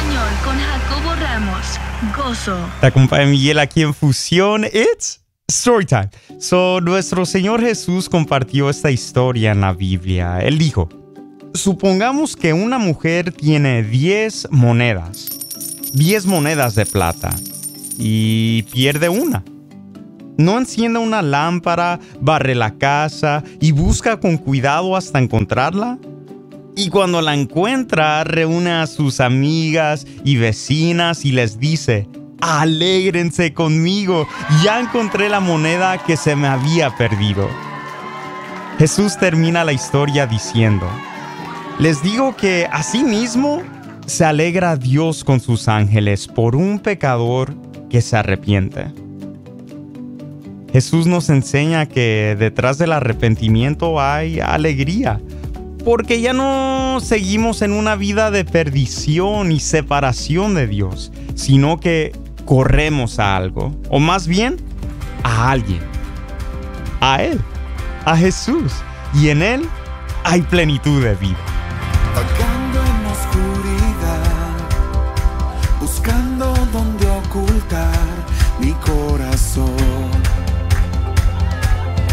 español con Jacobo Ramos. Gozo. Te acompaña Miguel aquí en Fusión. It's Storytime. Nuestro Señor Jesús compartió esta historia en la Biblia. Él dijo, supongamos que una mujer tiene 10 monedas de plata y pierde una. No enciende una lámpara, barre la casa y busca con cuidado hasta encontrarla. Y cuando la encuentra, reúne a sus amigas y vecinas y les dice, alégrense conmigo, ya encontré la moneda que se me había perdido. Jesús termina la historia diciendo, les digo que asimismo se alegra Dios con sus ángeles por un pecador que se arrepiente. Jesús nos enseña que detrás del arrepentimiento hay alegría, porque ya no seguimos en una vida de perdición y separación de Dios, sino que corremos a algo, o más bien a alguien, a Él, a Jesús, y en Él hay plenitud de vida. Vagando en la oscuridad, buscando dónde ocultar mi corazón.